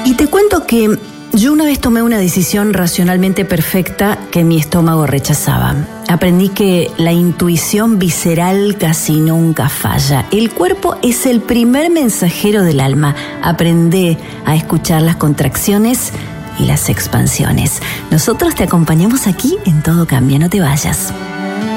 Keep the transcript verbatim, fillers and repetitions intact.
Y te cuento que yo una vez tomé una decisión racionalmente perfecta que mi estómago rechazaba. Aprendí que la intuición visceral casi nunca falla. El cuerpo es el primer mensajero del alma. Aprende a escuchar las contracciones y las expansiones. Nosotros te acompañamos aquí en Todo Cambia, no te vayas.